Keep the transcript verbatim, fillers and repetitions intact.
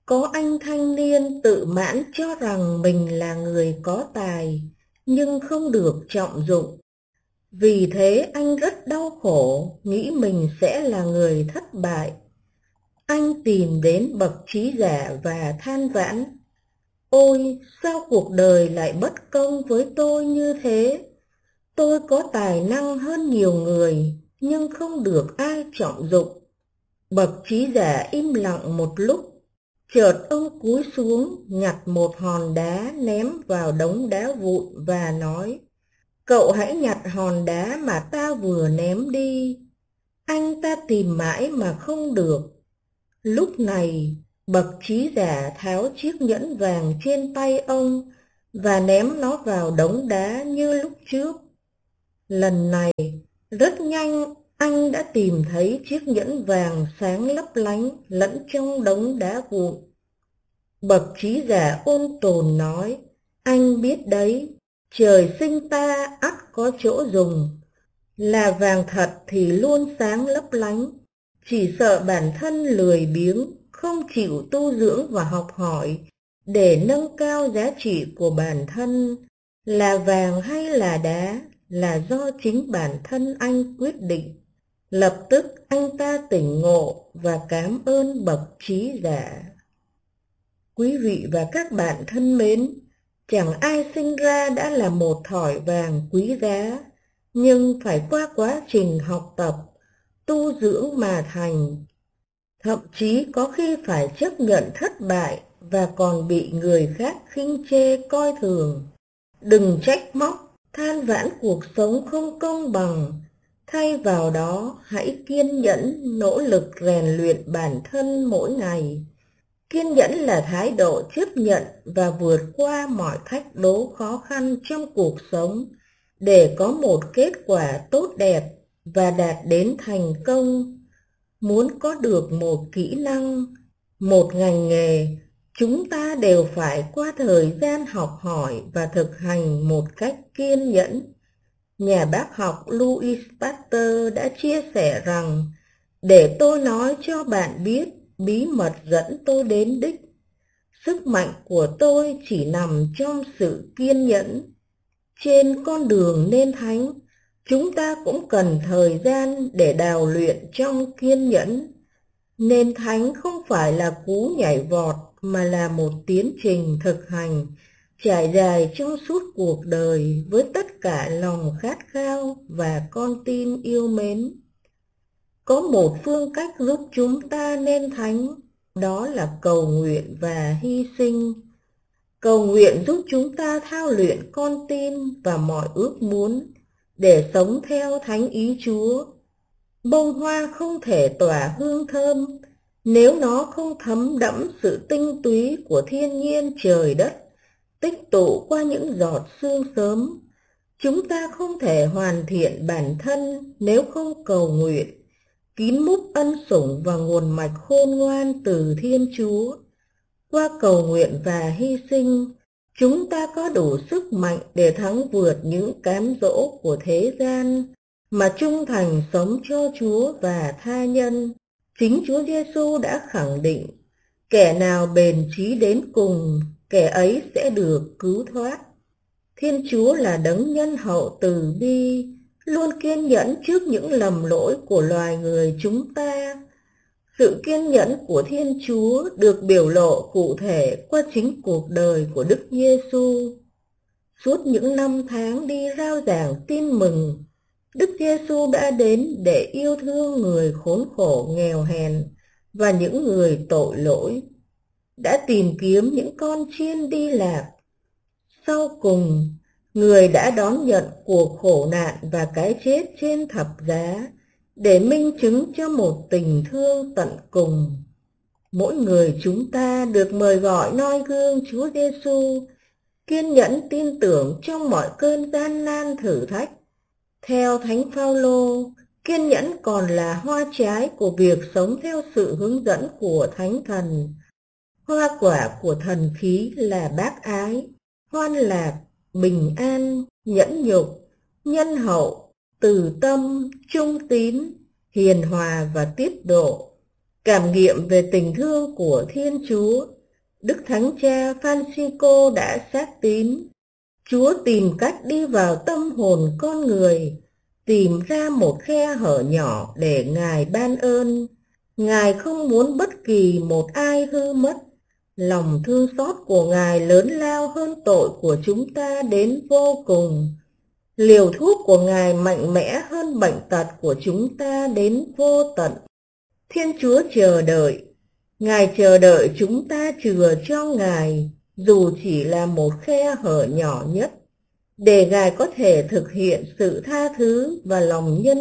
Có anh thanh niên tự mãn cho rằng mình là người có tài, nhưng không được trọng dụng. Vì thế anh rất đau khổ, nghĩ mình sẽ là người thất bại. Anh tìm đến bậc trí giả và than vãn: ôi, sao cuộc đời lại bất công với tôi như thế? Tôi có tài năng hơn nhiều người, nhưng không được ai trọng dụng. Bậc trí giả im lặng một lúc, chợt ông cúi xuống nhặt một hòn đá ném vào đống đá vụn và nói: cậu hãy nhặt hòn đá mà ta vừa ném đi. Anh ta tìm mãi mà không được. Lúc này, bậc trí giả tháo chiếc nhẫn vàng trên tay ông và ném nó vào đống đá như lúc trước. Lần này, rất nhanh anh đã tìm thấy chiếc nhẫn vàng sáng lấp lánh lẫn trong đống đá vụn. Bậc trí giả ôn tồn nói: anh biết đấy, trời sinh ta ắt có chỗ dùng. Là vàng thật thì luôn sáng lấp lánh, chỉ sợ bản thân lười biếng, không chịu tu dưỡng và học hỏi để nâng cao giá trị của bản thân. Là vàng hay là đá là do chính bản thân anh quyết định. Lập tức anh ta tỉnh ngộ và cảm ơn bậc trí giả. Quý vị và các bạn thân mến, chẳng ai sinh ra đã là một thỏi vàng quý giá, nhưng phải qua quá trình học tập, tu dưỡng mà thành. Thậm chí có khi phải chấp nhận thất bại và còn bị người khác khinh chê coi thường. Đừng trách móc, than vãn cuộc sống không công bằng. Thay vào đó, hãy kiên nhẫn, nỗ lực rèn luyện bản thân mỗi ngày. Kiên nhẫn là thái độ chấp nhận và vượt qua mọi thách đố khó khăn trong cuộc sống để có một kết quả tốt đẹp và đạt đến thành công. Muốn có được một kỹ năng, một ngành nghề, chúng ta đều phải qua thời gian học hỏi và thực hành một cách kiên nhẫn. Nhà bác học Louis Pasteur đã chia sẻ rằng: để tôi nói cho bạn biết bí mật dẫn tôi đến đích. Sức mạnh của tôi chỉ nằm trong sự kiên nhẫn. Trên con đường nên thánh, chúng ta cũng cần thời gian để đào luyện trong kiên nhẫn. Nên thánh không phải là cú nhảy vọt mà là một tiến trình thực hành trải dài trong suốt cuộc đời với tất cả lòng khát khao và con tim yêu mến. Có một phương cách giúp chúng ta nên thánh, đó là cầu nguyện và hy sinh. Cầu nguyện giúp chúng ta thao luyện con tim và mọi ước muốn để sống theo thánh ý Chúa. Bông hoa không thể tỏa hương thơm nếu nó không thấm đẫm sự tinh túy của thiên nhiên trời đất, tích tụ qua những giọt sương sớm. Chúng ta không thể hoàn thiện bản thân nếu không cầu nguyện, kín múc ân sủng và nguồn mạch khôn ngoan từ Thiên Chúa. Qua cầu nguyện và hy sinh, chúng ta có đủ sức mạnh để thắng vượt những cám dỗ của thế gian, mà trung thành sống cho Chúa và tha nhân. Chính Chúa Giêsu đã khẳng định: kẻ nào bền chí đến cùng, kẻ ấy sẽ được cứu thoát. Thiên Chúa là đấng nhân hậu từ bi, luôn kiên nhẫn trước những lầm lỗi của loài người chúng ta. Sự kiên nhẫn của Thiên Chúa được biểu lộ cụ thể qua chính cuộc đời của Đức Giêsu. Suốt những năm tháng đi rao giảng tin mừng, Đức Giêsu đã đến để yêu thương người khốn khổ nghèo hèn và những người tội lỗi, đã tìm kiếm những con chiên đi lạc. Sau cùng, người đã đón nhận cuộc khổ nạn và cái chết trên thập giá để minh chứng cho một tình thương tận cùng. Mỗi người chúng ta được mời gọi noi gương Chúa Giêsu, kiên nhẫn tin tưởng trong mọi cơn gian nan thử thách. Theo Thánh Phaolô, kiên nhẫn còn là hoa trái của việc sống theo sự hướng dẫn của Thánh Thần. Hoa quả của thần khí là bác ái, hoan lạc, bình an, nhẫn nhục, nhân hậu, từ tâm, trung tín, hiền hòa và tiết độ. Cảm nghiệm về tình thương của Thiên Chúa, Đức Thánh Cha Francisco đã xác tín. Chúa tìm cách đi vào tâm hồn con người, tìm ra một khe hở nhỏ để Ngài ban ơn. Ngài không muốn bất kỳ một ai hư mất. Lòng thương xót của Ngài lớn lao hơn tội của chúng ta đến vô cùng. Liều thuốc của Ngài mạnh mẽ hơn bệnh tật của chúng ta đến vô tận. Thiên Chúa chờ đợi. Ngài chờ đợi chúng ta chừa cho Ngài, dù chỉ là một khe hở nhỏ nhất, để Ngài có thể thực hiện sự tha thứ và lòng nhân